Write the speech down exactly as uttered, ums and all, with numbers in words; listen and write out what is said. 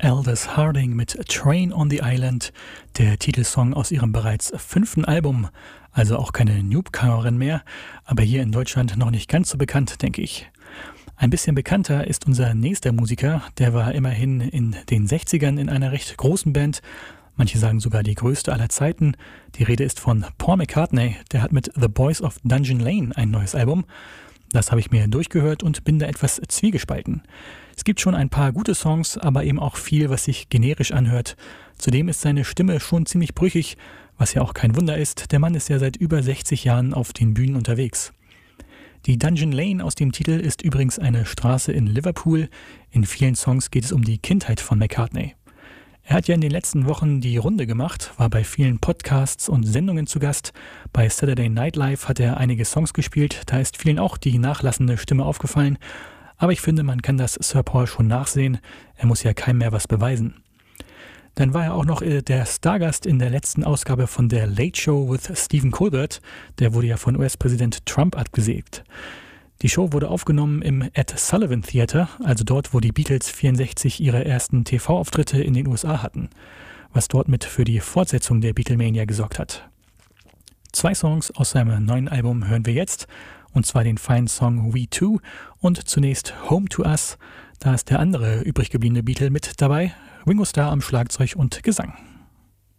Aldous Harding mit Train on the Island, der Titelsong aus ihrem bereits fünften Album, also auch keine Newcomerin mehr, aber hier in Deutschland noch nicht ganz so bekannt, denke ich. Ein bisschen bekannter ist unser nächster Musiker, der war immerhin in den sechzigern in einer recht großen Band, manche sagen sogar die größte aller Zeiten. Die Rede ist von Paul McCartney, der hat mit The Boys of Dungeon Lane ein neues Album. Das habe ich mir durchgehört und bin da etwas zwiegespalten. Es gibt schon ein paar gute Songs, aber eben auch viel, was sich generisch anhört. Zudem ist seine Stimme schon ziemlich brüchig, was ja auch kein Wunder ist. Der Mann ist ja seit über sechzig Jahren auf den Bühnen unterwegs. Die Dungeon Lane aus dem Titel ist übrigens eine Straße in Liverpool. In vielen Songs geht es um die Kindheit von McCartney. Er hat ja in den letzten Wochen die Runde gemacht, war bei vielen Podcasts und Sendungen zu Gast. Bei Saturday Night Live hat er einige Songs gespielt, da ist vielen auch die nachlassende Stimme aufgefallen. Aber ich finde, man kann das Sir Paul schon nachsehen, er muss ja keinem mehr was beweisen. Dann war er auch noch der Stargast in der letzten Ausgabe von der Late Show with Stephen Colbert, der wurde ja von U S-Präsident Trump abgesägt. Die Show wurde aufgenommen im Ed Sullivan Theater, also dort, wo die Beatles vierundsechzig ihre ersten T V-Auftritte in den U S A hatten, was dort mit für die Fortsetzung der Beatlemania gesorgt hat. Zwei Songs aus seinem neuen Album hören wir jetzt, und zwar den feinen Song We Two und zunächst Home to Us, da ist der andere übrig gebliebene Beatle mit dabei, Ringo Starr am Schlagzeug und Gesang.